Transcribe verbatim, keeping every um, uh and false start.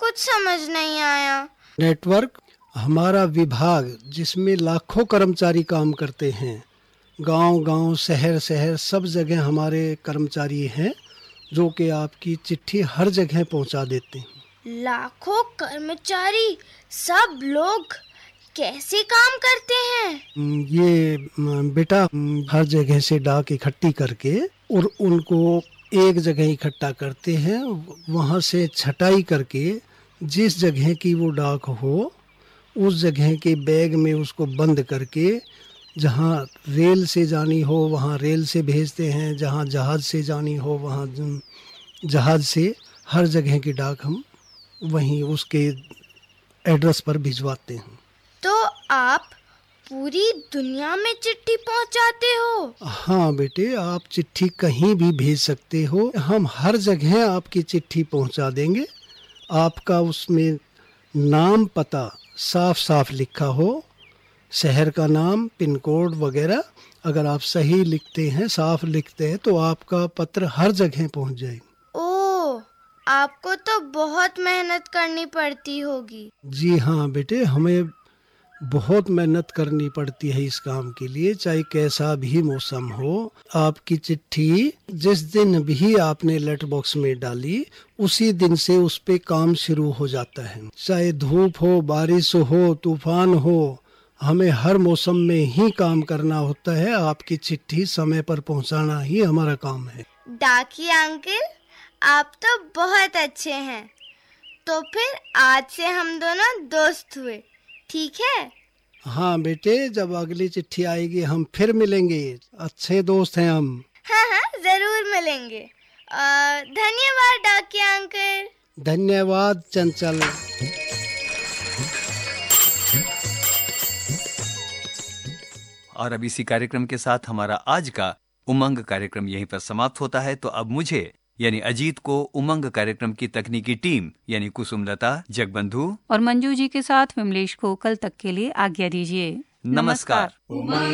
कुछ समझ नहीं आया। नेटवर्क हमारा विभाग जिसमें लाखों कर्मचारी काम करते हैं। गांव-गांव, शहर-शहर सब जगह हमारे कर्मचारी हैं जो कि आपकी चिट्ठी हर जगह पहुंचा देते हैं। लाखों कर्मचारी, सब लोग कैसे काम करते हैं? ये बेटा हर जगह से डाक इकट्ठी करके और उनको एक जगह इकट्ठा करते हैं। वहाँ से छटाई करके जिस जगह की वो डाक हो उस जगह के बैग में उसको बंद करके जहाँ रेल से जानी हो वहाँ रेल से भेजते हैं, जहाँ जहाज़ से जानी हो वहाँ जहाज़ से। हर जगह की डाक हम वहीं उसके एड्रेस पर भिजवाते हैं। तो आप पूरी दुनिया में चिट्ठी पहुंचाते हो? हाँ बेटे, आप चिट्ठी कहीं भी भेज सकते हो। हम हर जगह आपकी चिट्ठी पहुंचा देंगे। आपका उसमें नाम पता साफ साफ लिखा हो, शहर का नाम, पिन कोड वगैरह अगर आप सही लिखते हैं, साफ लिखते हैं तो आपका पत्र हर जगह पहुंच जाएगा। ओह, आपको तो बहुत मेहनत करनी पड़ती होगी। जी हाँ बेटे, हमें बहुत मेहनत करनी पड़ती है इस काम के लिए, चाहे कैसा भी मौसम हो। आपकी चिट्ठी जिस दिन भी आपने लेटर बॉक्स में डाली उसी दिन से उस पे काम शुरू हो जाता है। चाहे धूप हो, बारिश हो, तूफान हो, हमें हर मौसम में ही काम करना होता है। आपकी चिट्ठी समय पर पहुंचाना ही हमारा काम है। डाकिया अंकल, आप तो बहुत अच्छे हैं। तो फिर आज से हम दोनों दोस्त हुए, ठीक है? हाँ बेटे, जब अगली चिट्ठी आएगी हम फिर मिलेंगे। अच्छे दोस्त हैं हम। हाँ हाँ, जरूर मिलेंगे। धन्यवाद डाकिया अंकल। धन्यवाद चंचल। और अब इसी कार्यक्रम के साथ हमारा आज का उमंग कार्यक्रम यहीं पर समाप्त होता है। तो अब मुझे यानी अजीत को उमंग कार्यक्रम की तकनीकी टीम यानी कुसुमलता, जगबंधु और मंजू जी के साथ विमलेश को कल तक के लिए आज्ञा दीजिए। नमस्कार।